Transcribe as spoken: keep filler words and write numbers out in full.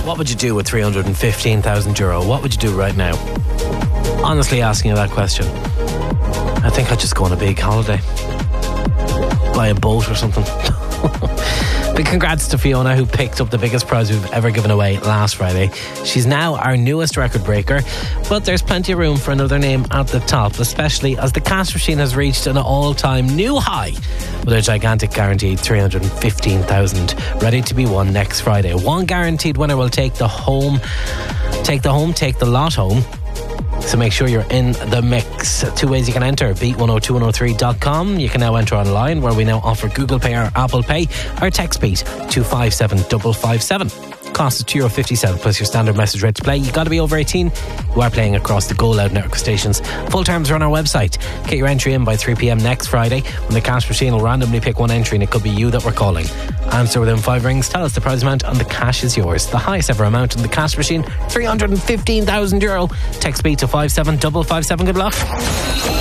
what would you do with three hundred fifteen thousand euro? What would you do right now? Honestly asking you that question. I think I'd just go on a big holiday. Buy a boat or something. Big congrats to Fiona, who picked up the biggest prize we've ever given away last Friday. She's now our newest record breaker, but there's plenty of room for another name at the top, especially as the cash machine has reached an all-time new high with a gigantic guaranteed three hundred fifteen thousand ready to be won next Friday. One guaranteed winner will take the home, take the home, take the lot home. So make sure you're in the mix. Two ways you can enter: beat one oh two one oh three dot com. You can now enter online, where we now offer Google Pay or Apple Pay, or text beat to five seven five five seven. Cost is two euro fifty-seven plus your standard message rate to play. You've got to be over eighteen. You are playing across the Go Loud network stations. Full terms are on our website. Get your entry in by three p.m. next Friday, when the cash machine will randomly pick one entry, and it could be you that we're calling. Answer within five rings, tell us the prize amount, and the cash is yours. The highest ever amount in the cash machine, three hundred fifteen thousand euro. Text beat to five seven five five seven. Good luck.